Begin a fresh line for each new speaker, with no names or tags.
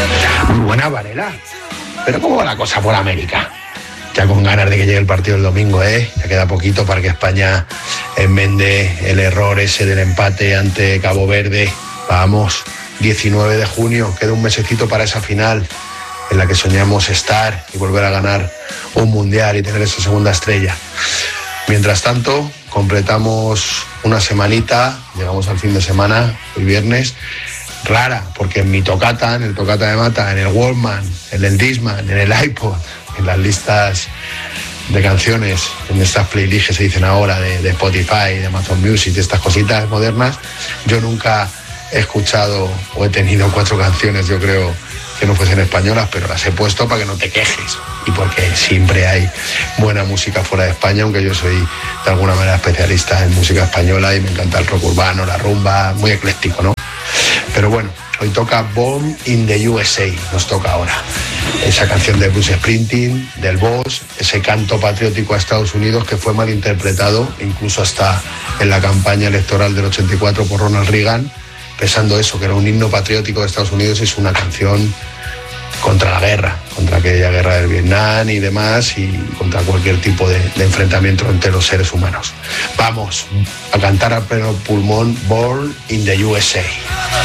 Muy buena, Varela. Pero ¿cómo va la cosa por América? Ya con ganas de que llegue el partido el domingo, ¿eh? Ya queda poquito para que España enmende el error ese del empate ante Cabo Verde. Vamos, 19 de junio, queda un mesecito para esa final en la que soñamos estar y volver a ganar un mundial y tener esa segunda estrella. Mientras tanto, completamos una semanita, llegamos al fin de semana, el viernes, rara, porque en mi tocata, en el tocata de Mata, en el Walkman, en el Discman, en el iPod, en las listas de canciones, en estas playlists que se dicen ahora de Spotify, de Amazon Music, de estas cositas modernas, yo nunca he escuchado o he tenido 4 canciones, yo creo, que no fuesen españolas, pero las he puesto para que no te quejes y porque siempre hay buena música fuera de España, aunque yo soy de alguna manera especialista en música española y me encanta el rock urbano, la rumba, muy ecléctico, ¿no? Pero bueno, hoy toca Born in the USA, nos toca ahora. Esa canción de Bruce Springsteen, del Boss, ese canto patriótico a Estados Unidos que fue mal interpretado, incluso hasta en la campaña electoral del 84 por Ronald Reagan, pensando eso, que era un himno patriótico de Estados Unidos, es una canción contra la guerra, contra aquella guerra del Vietnam y demás, y contra cualquier tipo de enfrentamiento entre los seres humanos. Vamos a cantar a pleno pulmón Born in the USA.